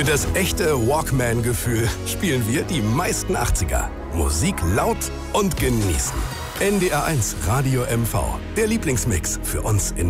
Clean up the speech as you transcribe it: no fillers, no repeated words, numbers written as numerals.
Für das echte Walkman-Gefühl spielen wir die meisten 80er. Musik laut und genießen. NDR 1 Radio MV. Der Lieblingsmix für uns in